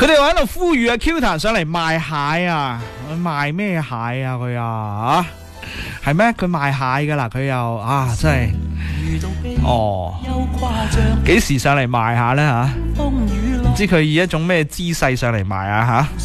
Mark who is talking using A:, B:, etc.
A: 佢哋喺度呼籲阿 Q 彈上嚟賣蟹啊！賣咩蟹啊？佢啊係咩？佢賣蟹噶啦，佢又真係幾時上嚟賣下呢？唔知佢以一種咩姿勢上嚟賣啊